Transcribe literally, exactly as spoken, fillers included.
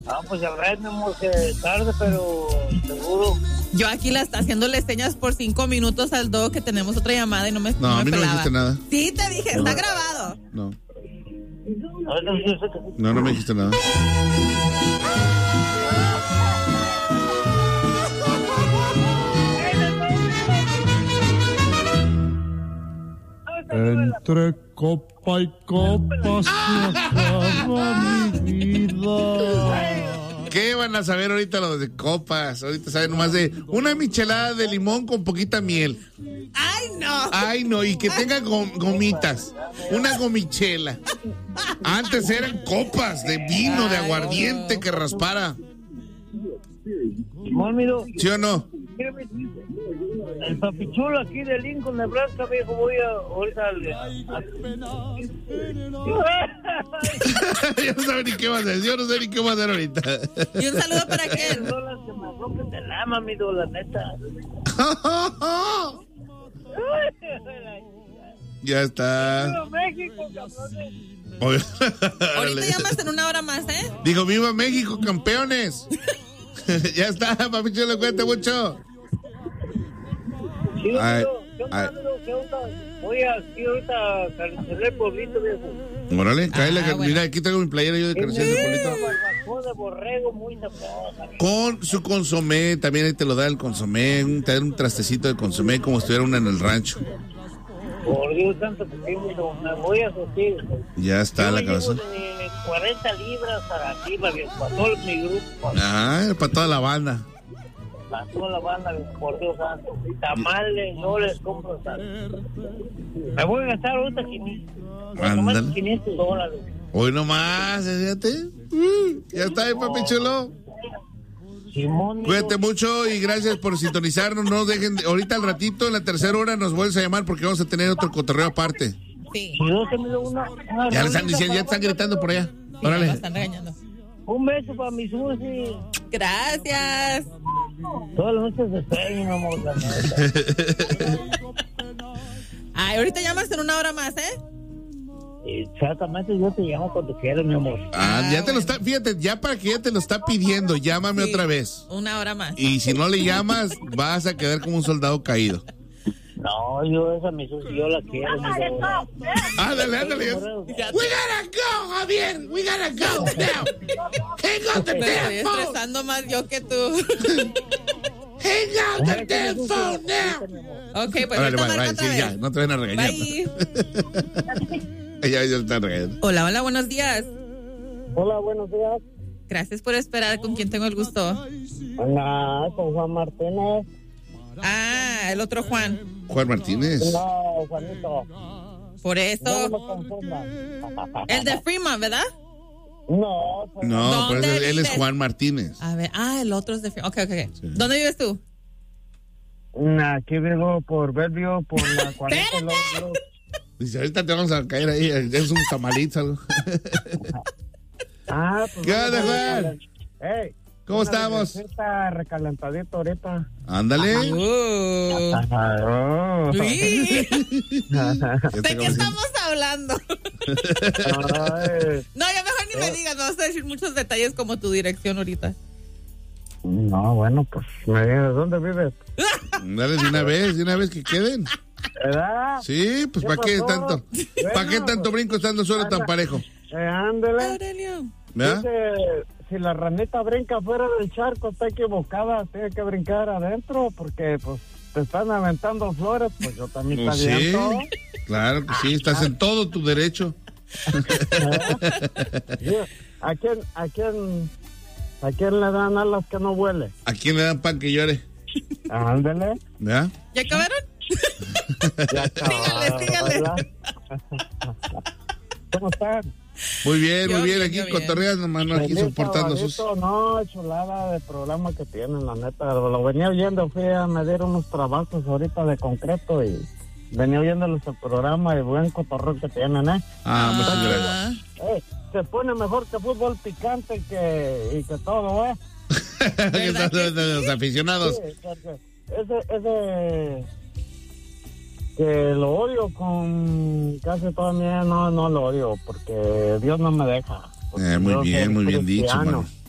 Ah, pues ya veremos que tarde, pero seguro. Yo aquí la está haciéndole señas por cinco minutos al Doc que tenemos otra llamada y no me No, no a mí me no me pelaba. dijiste nada. Sí, te dije, No. está grabado. No. Ahorita sí sé que sí. No, no me dijiste nada. Entre copa y copa se acaba mi vida. ¿Qué van a saber ahorita los de copas? Ahorita saben nomás de una michelada de limón con poquita miel. ¡Ay, no! Ay, no, y que tenga gom- gomitas. Una gomichela. Antes eran copas de vino, de aguardiente que raspara. Simón, miro, ¿Sí o no? el papichulo aquí de Lincoln, Nebraska, viejo, voy a ahorita al... Yo no sé ni qué va a hacer. Yo no sé ni qué va a hacer ahorita. Y un saludo para quién. Son las que me rompen el alma, amigo, la neta. Ya está. ¡Viva México, cabrones! Ahorita llamas en una hora más, ¿eh? Digo, viva México, campeones. Ya está, papi chulo, cuídate mucho. Sí, Ay, amigo, ¿qué onda, ay. amigo? ¿Qué onda? Voy aquí ahorita a carnicería el pueblito, viejo. Órale, cáele, Ah, que- bueno. mira, aquí traigo mi playera yo de carnicero de Polito. Barbacoa de borrego muy sabrosa. Con su consomé, también ahí te lo da el consomé, un, te da un trastecito de consomé como si estuviera una en el rancho. Por Dios santo, que sí, amigo, me voy a sentir. Ya está Yo la me cabeza. llevo de cuarenta libras para arriba, viejo, para todo mi grupo, para, Ah, para toda la banda. para toda la banda, viejo, por Dios santo. Tamales, no les compro tanto. Me voy a gastar ahorita quinientos, nomás Ándale. quinientos dólares. Hoy nomás, fíjate. Uh, ya está ahí, papi chulo. Simón, amigo. Cuídate mucho y gracias por sintonizarnos. No dejen, de- ahorita al ratito, en la tercera hora, nos vuelves a llamar porque vamos a tener otro cotorreo aparte. Sí. Si no se me da una, una Ya le están rolita diciendo, ya para- están gritando por allá. Sí, me Órale. están regañando. Un beso para mi Susi. Gracias. Todas las noches de sueño, mi amor, la neta. Ay, ahorita llamas en una hora más, ¿eh? Exactamente, yo te llamo cuando quieras, mi amor. Ah, ya Ah, te lo bueno. está, fíjate, ya para que ya te lo está pidiendo, llámame Sí, otra vez. Una hora más. Y si no le llamas, vas a quedar como un soldado caído. No, yo esa mi Susi, yo la quiero, amigo. Ándale, ándale. We gotta go, Javier. We gotta go now. Hang on the Me estoy damn phone. estresando más yo que tú. Hang on the damn phone now. Ok, pues Órale, ahorita bye, marca bye. otra Sí, ya, vez. no te van a regañar. Bye. Ya, ya están regañando. Hola, hola, buenos días. Hola, buenos días. Gracias por esperar. ¿Con quién tengo el gusto? Hola, con Juan Martínez. Ah, el otro Juan. Juan Martínez. No, Juanito. Por No eso. me confundas. El de Fremont, ¿verdad? No, No, por eso ¿Dónde él es vives? Juan Martínez. A ver, ah, el otro es de Fremont. Ok, ok, ok. ¿Dónde vives tú? aquí vivo por Bellevue, por la cuarenta. Dice, ahorita te vamos a caer ahí. Es un tamalito algo. Ah, pues. ¿Qué onda, Juan? Hey, ¿Cómo estamos? Está recalentadito ahorita. Ándale. Uh. Oh. Uy. Ya ¿De está qué como estamos hablando? Ay, No, ya mejor ni me digas, no vas a decir muchos detalles como tu dirección ahorita. no, bueno, pues me dices, ¿dónde vives? Dale de una vez, de una vez que queden. ¿Verdad? Sí, pues ¿Qué ¿para qué pasó? tanto? ¿Para qué Bueno, tanto brinco estando solo tan anda. parejo? Eh, ándele. Aurelio. ¿Verdad? Dice, si la ranita brinca fuera del charco, está equivocada, tiene que brincar adentro, porque pues te están aventando flores, pues yo también Pues te sí, aviento. claro que sí, estás en todo tu derecho. Sí, ¿A quién, a quién, a quién le dan alas que no huele? ¿A quién le dan pan que llore? Ándele. ¿Verdad? ¿Ya acabaron? Ya Síganle, síganle. ¿verdad? ¿Cómo están? Muy bien, Yo muy bien, bien, aquí yo bien. cotorreando, mano, aquí Feliz soportando sus... sabadito, no, chulada de programa que tienen, la neta. Lo venía oyendo, fui a medir unos trabajos ahorita de concreto y venía oyéndoles el programa y buen cotorreo que tienen, ¿eh? Ah, muchas gracias. Ah, Eh, se pone mejor que fútbol picante que, y que todo, ¿eh? Que son de- de los aficionados. Sí, porque ese, ese que lo odio con casi todavía no, no lo odio porque Dios no me deja. Porque Eh, muy yo bien, soy muy bien dicho, cristiano. mano.